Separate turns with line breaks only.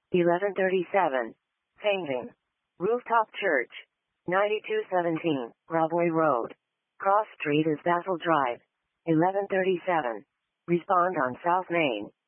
1137. Painting. Rooftop Church. 9217, Broadway Road. Cross Street is Basil Drive. 1137. Respond on South Main.